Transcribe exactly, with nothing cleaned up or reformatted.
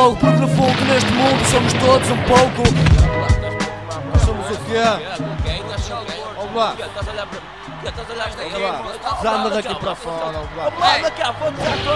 fogo, porque no fundo neste mundo somos todos um pouco. Nós somos o quê? Vamos lá. Já anda daqui para fora. Vamos lá. Vamos lá, daqui à fonte já estou.